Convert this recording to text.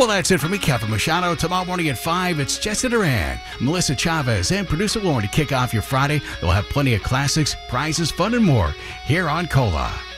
Well, that's it for me, Kevin Machado. Tomorrow morning at 5, it's Jesse Duran, Melissa Chavez, and producer Lauren to kick off your Friday. They'll have plenty of classics, prizes, fun, and more here on Cola.